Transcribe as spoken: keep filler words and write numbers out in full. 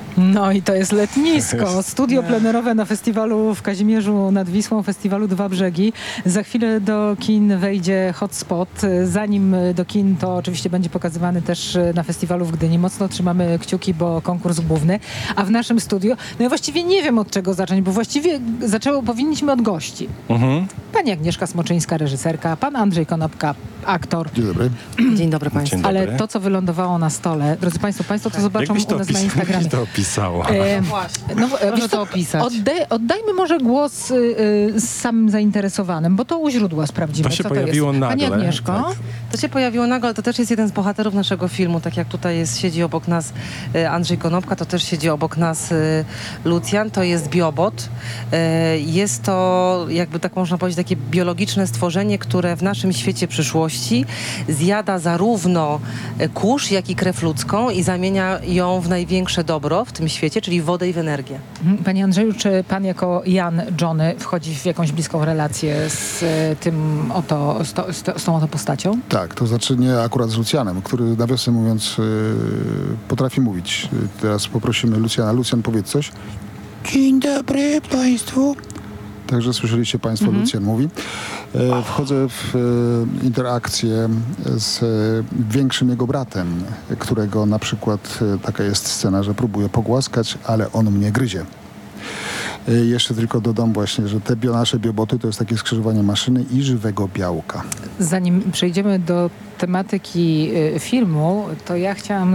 No i to jest letnisko, studio plenerowe na festiwalu w Kazimierzu nad Wisłą, festiwalu Dwa Brzegi. Za chwilę do kin wejdzie Hotspot. Zanim do kin, to oczywiście będzie pokazywany też na festiwalu w Gdyni. Mocno trzymamy kciuki, bo konkurs główny. A w naszym studio, no ja właściwie nie wiem od czego zacząć, bo właściwie zaczęło, powinniśmy od gości. Mhm. Pani Agnieszka Smoczyńska, reżyserka, pan Andrzej Konopka, aktor. Dzień dobry. Dzień dobry Państwu. Dzień dobry. Ale to, co wylądowało na stole, drodzy Państwo, Państwo to zobaczą Jakbyś to u nas opis- na Instagramie. jakbyś to opisała? E, no, Proszę wiesz co, to opisać. Oddaj, oddajmy może głos y, y, z samym zainteresowanym, bo to u źródła sprawdzimy, To się co pojawiło to jest. nagle. Pani Agnieszko? Tak. To się pojawiło nagle, ale to też jest jeden z bohaterów naszego filmu. Tak jak tutaj jest, siedzi obok nas e, Andrzej Konopka, to też siedzi obok nas e, Lucjan. To jest biobot. E, jest to, jakby tak można powiedzieć, takie biologiczne stworzenie, które w naszym świecie przyszłości zjada zarówno e, kurz, jak i krew ludzką i zamienia ją w największe dobro w tym świecie, czyli w wodę i w energię. Mhm. Panie Andrzeju, czy pan jako Jan Johnny wchodzi w jakąś bliską relację z y, tym oto, z, to, z, to, z tą oto postacią? Tak, to znaczy nie akurat z Lucjanem, który nawiasem mówiąc yy, potrafi mówić. Yy, Teraz poprosimy Lucjana. Lucjan, powiedz coś. Dzień dobry Państwu. Także słyszeliście Państwo, Mhm. Lucjan mówi. E, wchodzę w e, interakcję z e, większym jego bratem, którego na przykład e, taka jest scena, że próbuje pogłaskać, ale on mnie gryzie. E, jeszcze tylko dodam właśnie, że te bio, nasze bioboty to jest takie skrzyżowanie maszyny i żywego białka. Zanim przejdziemy do tematyki y, filmu, to ja chciałam